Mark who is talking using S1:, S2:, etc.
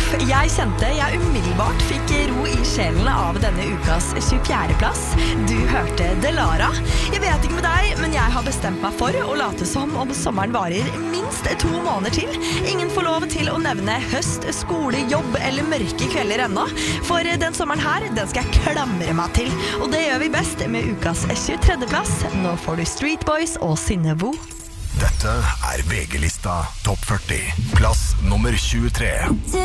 S1: Jeg kjente jeg umiddelbart fikk ro i sjelen av denne ukas 24. plass. Du hørte Delara. Jeg vet ikke med deg, men jeg har bestemt meg for å late som om sommeren varer minst 2 måneder til. Ingen får lov til å nevne høst, skole, jobb eller mørke kvelder ennå. For den sommeren her, den skal jeg klamre meg til. Og det gjør vi best med ukas 23. plass. Nå får du Street Boys og Sinnevo.
S2: Dette VG-lista Topp 40, plass nummer 23.